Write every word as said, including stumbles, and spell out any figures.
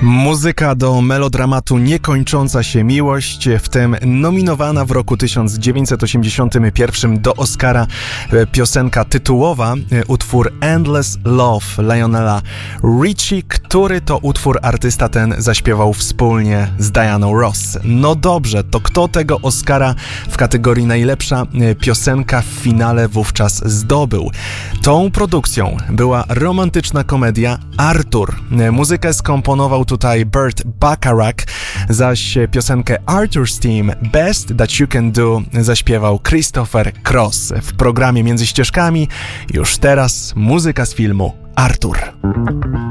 Muzyka do melodramatu Niekończąca się miłość, w tym nominowana w roku tysiąc dziewięćset osiemdziesiątym pierwszym do Oscara piosenka tytułowa, utwór Endless Love Lionela Richie, który to utwór artysta ten zaśpiewał wspólnie z Dianą Ross. No dobrze, to kto tego Oscara w kategorii najlepsza piosenka w finale wówczas zdobył? Tą produkcją była romantyczna komedia Arthur. Muzykę skomponował tutaj Burt Bacharach, zaś piosenkę Arthur's Theme Best That You Can Do zaśpiewał Christopher Cross. W programie Między Ścieżkami już teraz muzyka z filmu Arthur.